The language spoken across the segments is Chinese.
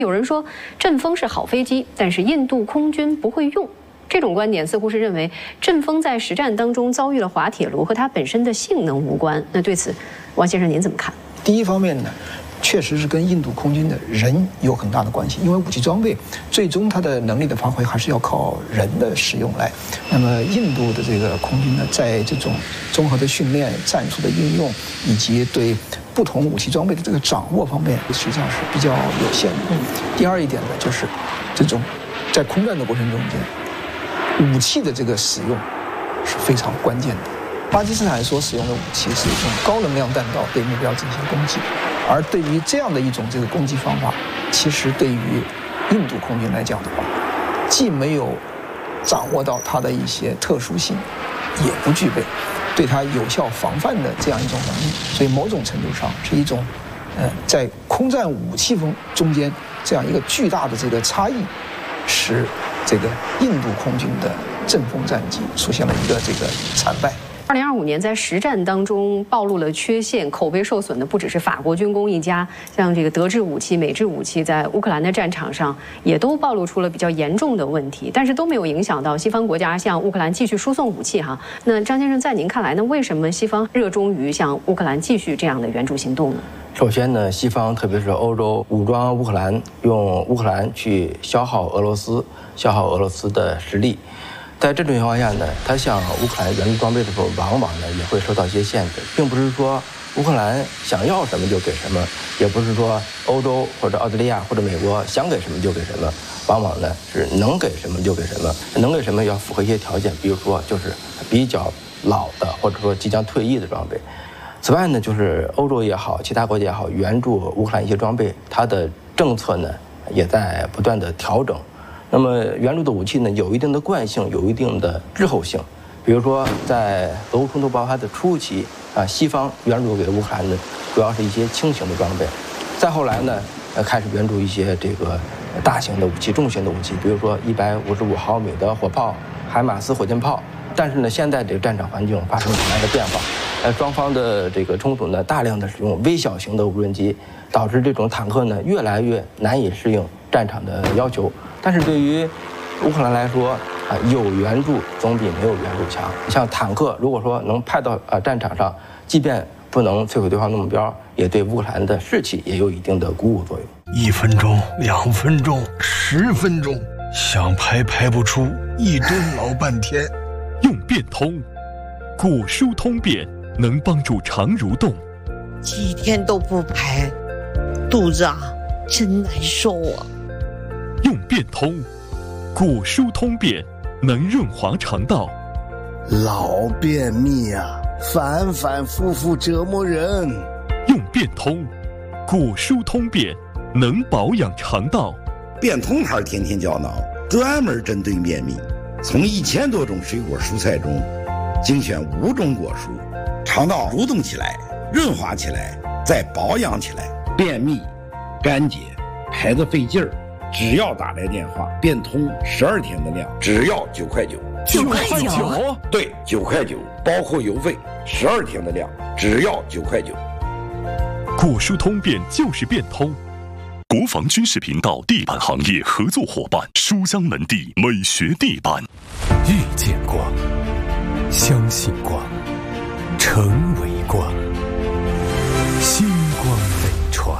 有人说阵风是好飞机，但是印度空军不会用。这种观点似乎是认为阵风在实战当中遭遇了滑铁卢，和它本身的性能无关。那对此，王先生您怎么看？ 第一方面呢，确实是跟印度空军的人有很大的关系，因为武器装备最终它的能力的发挥还是要靠人的使用来。那么印度的这个空军呢，在这种综合的训练、战术的运用以及对不同武器装备的这个掌握方面，实际上是比较有限的。第二一点呢，就是这种在空战的过程中间，武器的这个使用是非常关键的。巴基斯坦所使用的武器是一种高能量弹道对目标进行攻击，而对于这样的一种这个攻击方法，其实对于印度空军来讲的话，既没有掌握到它的一些特殊性，也不具备对它有效防范的这样一种能力，所以某种程度上是一种，在空战武器中间这样一个巨大的这个差异，使这个印度空军的阵风战机出现了一个这个惨败。 2025年在实战当中暴露了缺陷，口碑受损的不只是法国军工一家，像这个德制武器、美制武器在乌克兰的战场上也都暴露出了比较严重的问题，但是都没有影响到西方国家向乌克兰继续输送武器哈。那张先生，在您看来呢，为什么西方热衷于向乌克兰继续这样的援助行动呢？ 首先呢，西方特别是欧洲武装乌克兰，用乌克兰去消耗俄罗斯的实力。在这种情况下呢，他向乌克兰援助装备的时候，往往呢也会受到一些限制，并不是说乌克兰想要什么就给什么，也不是说欧洲或者澳大利亚或者美国想给什么就给什么，往往呢是能给什么就给什么，能给什么要符合一些条件，比如说就是比较老的或者说即将退役的装备。此外呢，就是欧洲也好，其他国家也好，援助乌克兰一些装备，它的政策呢也在不断的调整。那么援助的武器呢，有一定的惯性，有一定的滞后性。比如说，在俄乌冲突爆发的初期西方援助给乌克兰的主要是一些轻型的装备。再后来呢，开始援助一些这个大型的武器、重型的武器，比如说155毫米的火炮、海马斯火箭炮。但是呢，现在这个战场环境发生很大的变化，双方的这个冲突呢，大量的使用微小型的无人机，导致这种坦克呢越来越难以适应战场的要求。但是对于乌克兰来说，有援助总比没有援助强。像坦克，如果说能派到战场上，即便不能摧毁对方的目标，也对乌克兰的士气也有一定的鼓舞作用。 1分钟、2分钟、10分钟，想排不出，一蹲老半天。 用变通，古书通变能帮助肠蠕动。 几天都不排，肚子真难受啊。 用变通，古书通便能润滑肠道。 老便秘反反复复折磨人。 用变通，古书通便能保养肠道。 变通牌天天胶囊专门针对便秘，从1000多种水果蔬菜中精选5种果蔬，肠道蠕动起来，润滑起来，再保养起来。便秘、干结、排得费劲儿，只要打来电话，变通12天的量，只要9块9。 9块9？ 对，9块9，包括邮费，12天的量，只要9块9。 古书通便就是变通。国防军事频道地板行业合作伙伴书香门第美学地板。 遇见光，相信光，成为光，星光飞船。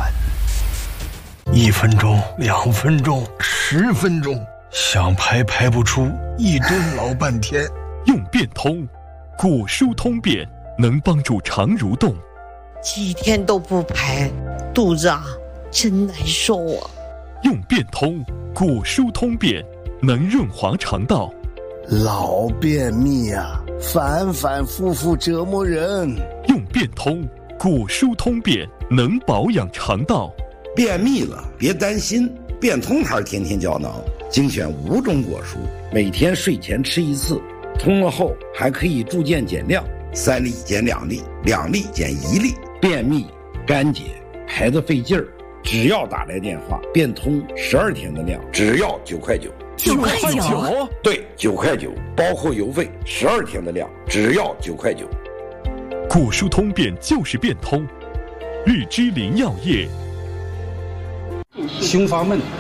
1分钟、2分钟、10分钟，想排不出，一蹲老半天。 用变通，古书通便能帮助肠蠕动。 几天都不排，肚子真难受啊。 用变通，古书通便能润滑肠道。 老便秘反反复复折磨人。 用变通，古书通便能保养肠道。 便秘了别担心，变通牌天天胶囊精选5种果蔬，每天睡前吃1次，通了后还可以逐渐减量，3粒减2粒，2粒减1粒。便秘、干结、排得费劲儿，只要打来电话，变通12天的量，只要9块9。 9块9？ 对，9块9，包括邮费12天的量，只要9块9。 古书通便就是变通。日之林药业。 胸发闷。